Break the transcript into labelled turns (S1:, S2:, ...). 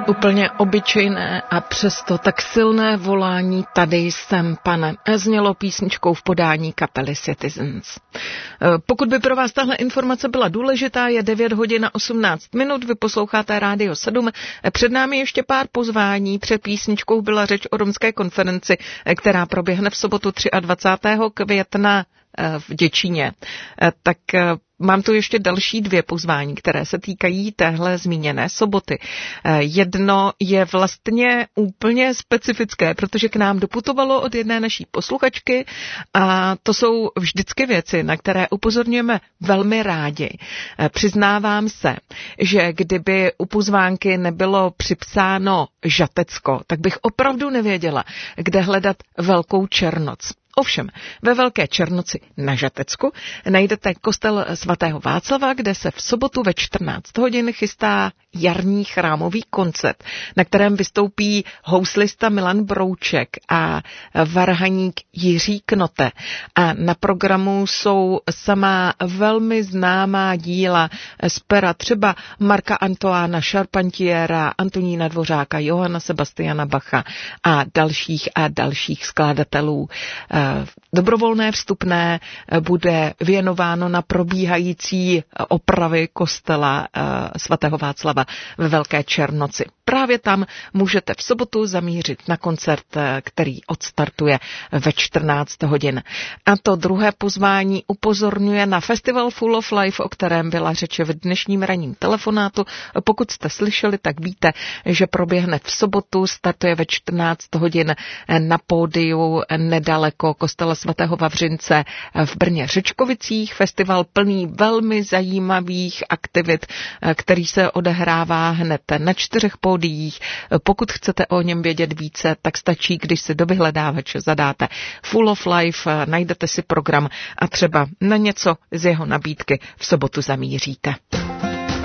S1: Úplně obyčejné a přesto tak silné volání Tady jsem, pane, znělo písničkou v podání kapely Citizens. Pokud by pro vás tahle informace byla důležitá, je 9 hodin a 18 minut, vy posloucháte Rádio 7. Před námi ještě pár pozvání, před písničkou byla řeč o romské konferenci, která proběhne v sobotu 23. května v Děčíně. Tak mám tu ještě další 2 pozvání, které se týkají téhle zmíněné soboty. Jedno je vlastně úplně specifické, protože k nám doputovalo od jedné naší posluchačky a to jsou vždycky věci, na které upozorňujeme velmi rádi. Přiznávám se, že kdyby u pozvánky nebylo připsáno Žatecko, tak bych opravdu nevěděla, kde hledat Velkou Černoc. Ovšem, ve Velké Černoci na Žatecku najdete kostel svatého Václava, kde se v sobotu ve 14 hodin chystá jarní chrámový koncert, na kterém vystoupí houslista Milan Brouček a varhaník Jiří Knote. A na programu jsou samá velmi známá díla z pera třeba Marka Antoána Charpentiera, Antonína Dvořáka, Johanna Sebastiana Bacha a dalších skladatelů. Dobrovolné vstupné bude věnováno na probíhající opravy kostela svatého Václava ve Velké Černoci. Právě tam můžete v sobotu zamířit na koncert, který odstartuje ve 14 hodin. A to druhé pozvání upozorňuje na festival Full of Life, o kterém byla řeč v dnešním ranním telefonátu. Pokud jste slyšeli, tak víte, že proběhne v sobotu, startuje ve 14 hodin na pódiu nedaleko kostela svatého Vavřince v Brně Řečkovicích. Festival plný velmi zajímavých aktivit, který se odehrává hned na 4 pódiích. Pokud chcete o něm vědět více, tak stačí, když si do vyhledávače zadáte Full of Life, najdete si program a třeba na něco z jeho nabídky v sobotu zamíříte.